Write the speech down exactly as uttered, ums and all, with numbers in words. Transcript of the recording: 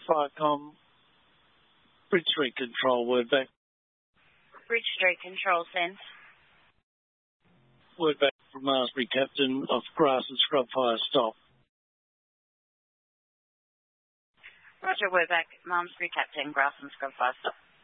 Firecom, Bridge Street Control, word back. Bridge Street Control, send. Word back from Malmesbury Captain of grass and scrub fire stop. Roger, word back, Malmesbury Captain, grass and scrub fire stop.